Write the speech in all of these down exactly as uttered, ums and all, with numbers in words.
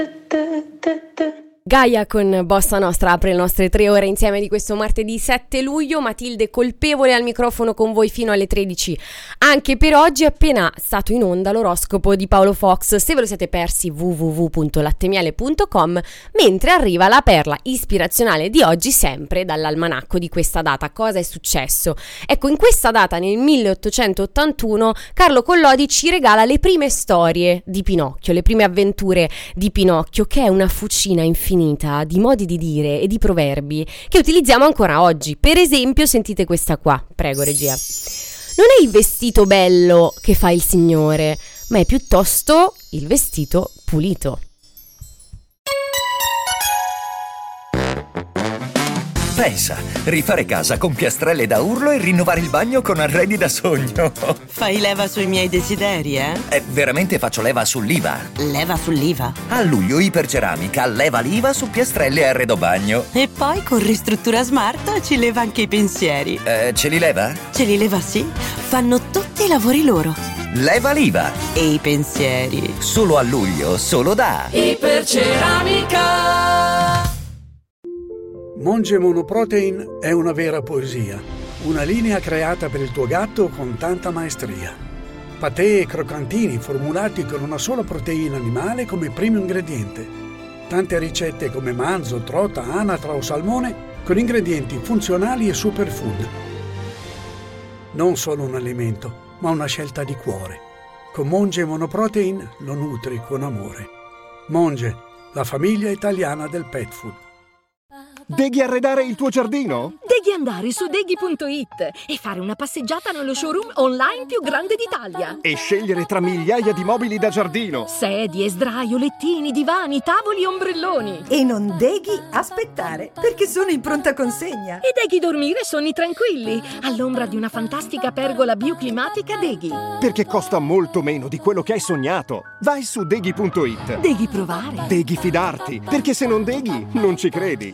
Gaia con Bossa Nostra apre le nostre tre ore insieme di questo martedì sette luglio. Matilde Colpevole al microfono con voi fino alle tredici. Anche per oggi è appena stato in onda l'oroscopo di Paolo Fox. Se ve lo siete persi, w w w punto lattemiele punto com, mentre arriva la perla ispirazionale di oggi, sempre dall'almanacco di questa data. Cosa è successo? Ecco, in questa data nel milleottocentottantuno Carlo Collodi ci regala le prime storie di Pinocchio, le prime avventure di Pinocchio, che è una fucina infinita di modi di dire e di proverbi che utilizziamo ancora oggi. Per esempio, sentite questa qua, prego regia. Non è il vestito bello che fa il signore, ma è piuttosto il vestito pulito. Pensa, rifare casa con piastrelle da urlo e rinnovare il bagno con arredi da sogno. Fai leva sui miei desideri, eh? Eh, veramente faccio leva sull'I V A. Leva sull'I V A? A luglio Iperceramica leva l'I V A su piastrelle e arredo bagno. E poi con Ristruttura Smart ci leva anche i pensieri. Eh, ce li leva? Ce li leva, sì. Fanno tutti i lavori loro. Leva l'I V A. E i pensieri. Solo a luglio, solo da Iperceramica. Monge Monoprotein è una vera poesia, una linea creata per il tuo gatto con tanta maestria. Patè e croccantini formulati con una sola proteina animale come primo ingrediente. Tante ricette come manzo, trota, anatra o salmone con ingredienti funzionali e superfood. Non solo un alimento, ma una scelta di cuore. Con Monge Monoprotein lo nutri con amore. Monge, la famiglia italiana del pet food. Devi arredare il tuo giardino? Devi andare su deghi punto it e fare una passeggiata nello showroom online più grande d'Italia. E scegliere tra migliaia di mobili da giardino. Sedie, sdraio, lettini, divani, tavoli e ombrelloni. E non devi aspettare, perché sono in pronta consegna. E devi dormire sonni tranquilli, all'ombra di una fantastica pergola bioclimatica Deghi. Perché costa molto meno di quello che hai sognato. Vai su deghi punto it. Devi provare. Devi fidarti, perché se non deghi, non ci credi.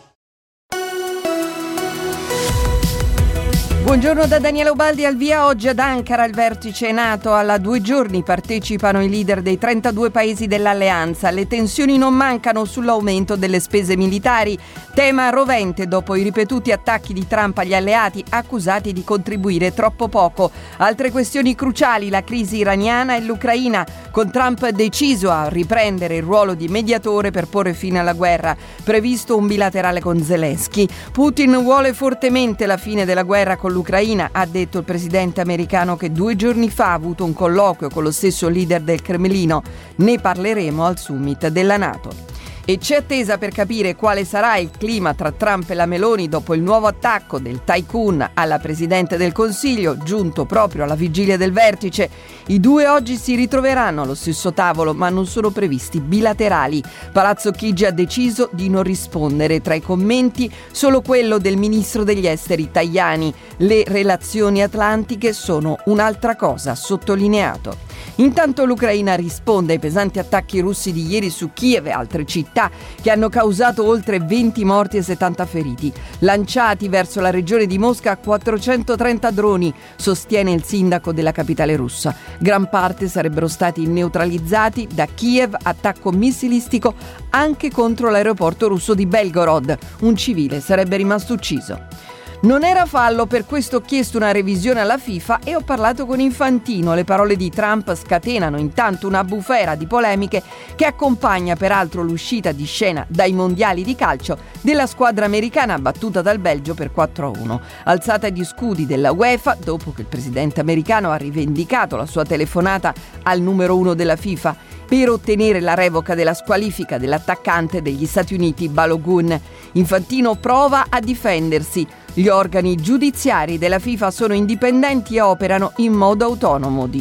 Buongiorno da Daniela Ubaldi. Al via oggi ad Ankara il vertice NATO. Alla due giorni partecipano i leader dei trentadue paesi dell'alleanza. Le tensioni non mancano sull'aumento delle spese militari, tema rovente dopo i ripetuti attacchi di Trump agli alleati accusati di contribuire troppo poco. Altre questioni cruciali: la crisi iraniana e l'Ucraina, con Trump deciso a riprendere il ruolo di mediatore per porre fine alla guerra. Previsto un bilaterale con Zelensky. Putin vuole fortemente la fine della guerra con l'Ucraina, ha detto il presidente americano, che due giorni fa ha avuto un colloquio con lo stesso leader del Cremlino. Ne parleremo al summit della NATO. E c'è attesa per capire quale sarà il clima tra Trump e la Meloni dopo il nuovo attacco del tycoon alla Presidente del Consiglio, giunto proprio alla vigilia del vertice. I due oggi si ritroveranno allo stesso tavolo, ma non sono previsti bilaterali. Palazzo Chigi ha deciso di non rispondere. Tra i commenti solo quello del ministro degli esteri Tajani. Le relazioni atlantiche sono un'altra cosa, sottolineato. Intanto l'Ucraina risponde ai pesanti attacchi russi di ieri su Kiev e altre città che hanno causato oltre venti morti e settanta feriti. Lanciati verso la regione di Mosca quattrocentotrenta droni, sostiene il sindaco della capitale russa. Gran parte sarebbero stati neutralizzati da Kiev, attacco missilistico anche contro l'aeroporto russo di Belgorod. Un civile sarebbe rimasto ucciso. Non era fallo, per questo ho chiesto una revisione alla FIFA e ho parlato con Infantino. Le parole di Trump scatenano intanto una bufera di polemiche che accompagna peraltro l'uscita di scena dai mondiali di calcio della squadra americana battuta dal Belgio per quattro a uno. Alzata di scudi della UEFA dopo che il presidente americano ha rivendicato la sua telefonata al numero uno della FIFA per ottenere la revoca della squalifica dell'attaccante degli Stati Uniti Balogun. Infantino prova a difendersi. Gli organi giudiziari della FIFA sono indipendenti e operano in modo autonomo,